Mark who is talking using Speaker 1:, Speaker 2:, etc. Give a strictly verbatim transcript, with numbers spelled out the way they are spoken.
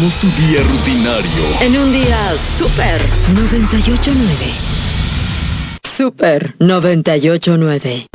Speaker 1: Cambiamos tu día rutinario
Speaker 2: en un día súper noventa y ocho nueve. Súper noventa y ocho nueve.